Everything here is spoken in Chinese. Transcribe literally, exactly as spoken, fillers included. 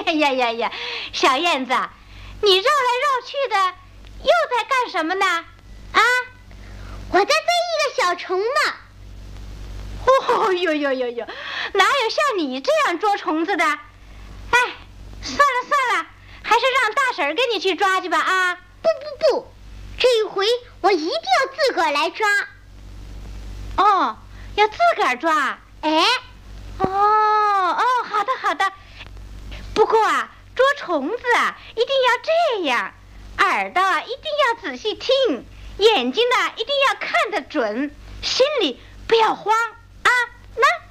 呀呀呀呀，小燕子，你绕来绕去的，又在干什么呢？啊， 我在追一个小虫呢。 哦呦呦呦呦，哪有像你这样捉虫子的？哎，算了算了，还是让大婶儿给你去抓去吧啊！ 不不不，这一回我一定要自个儿来抓。 哦，要自个儿抓？ 哎， 哦哦，好的好的。不过啊，捉虫子啊，一定要这样，耳朵一定要仔细听，眼睛呢一定要看得准，心里不要慌啊！那。